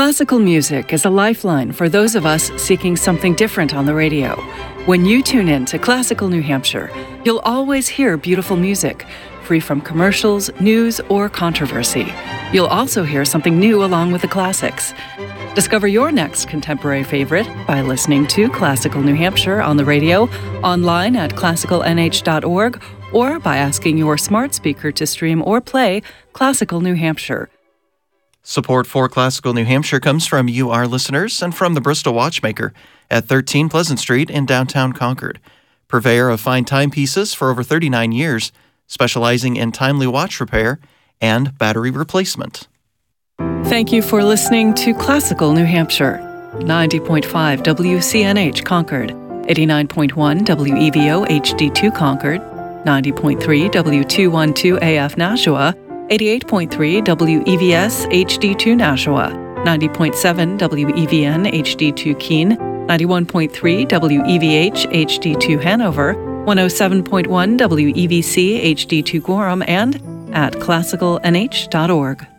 Classical music is a lifeline for those of us seeking something different on the radio. When you tune in to Classical New Hampshire, you'll always hear beautiful music, free from commercials, news, or controversy. You'll also hear something new along with the classics. Discover your next contemporary favorite by listening to Classical New Hampshire on the radio, online at classicalnh.org, or by asking your smart speaker to stream or play Classical New Hampshire. Support for Classical New Hampshire comes from you, our listeners, and from the Bristol Watchmaker at 13 Pleasant Street in downtown Concord. Purveyor of fine timepieces for over 39 years, specializing in timely watch repair and battery replacement. Thank you for listening to Classical New Hampshire. 90.5 WCNH Concord, 89.1 WEVO HD2 Concord, 90.3 W212 AF Nashua, 88.3 WEVS HD2 Nashua, 90.7 WEVN HD2 Keene, 91.3 WEVH HD2 Hanover, 107.1 WEVC HD2 Gorham, and at classicalnh.org.